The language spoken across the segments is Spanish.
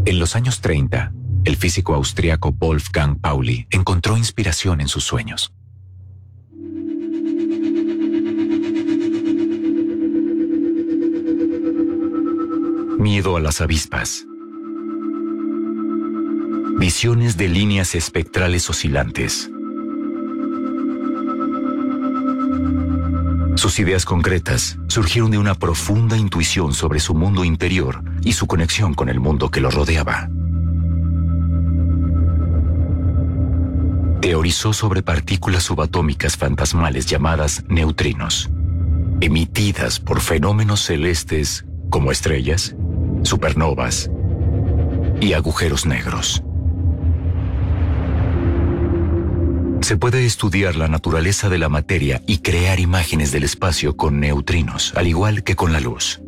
En los años 30, el físico austríaco Wolfgang Pauli encontró inspiración en sus sueños. Miedo a las avispas. Visiones de líneas espectrales oscilantes. Sus ideas concretas surgieron de una profunda intuición sobre su mundo interior y su conexión con el mundo que lo rodeaba. Teorizó sobre partículas subatómicas fantasmales llamadas neutrinos, emitidas por fenómenos celestes como estrellas, supernovas y agujeros negros. Se puede estudiar la naturaleza de la materia y crear imágenes del espacio con neutrinos, al igual que con la luz.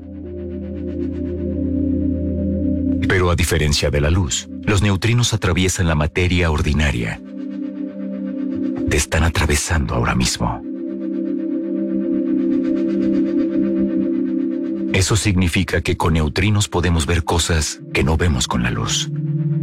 Pero a diferencia de la luz, los neutrinos atraviesan la materia ordinaria. Te están atravesando ahora mismo. Eso significa que con neutrinos podemos ver cosas que no vemos con la luz.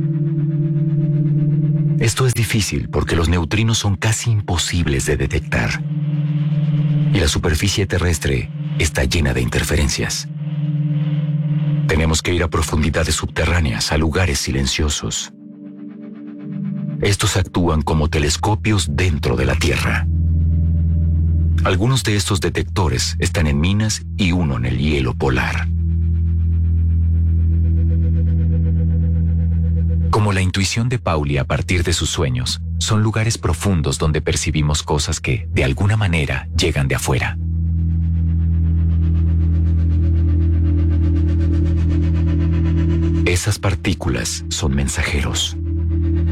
Esto es difícil porque los neutrinos son casi imposibles de detectar. Y la superficie terrestre está llena de interferencias. Tenemos que ir a profundidades subterráneas, a lugares silenciosos. Estos actúan como telescopios dentro de la Tierra. Algunos de estos detectores están en minas y uno en el hielo polar. Como la intuición de Pauli a partir de sus sueños, son lugares profundos donde percibimos cosas que, de alguna manera, llegan de afuera. Esas partículas son mensajeros.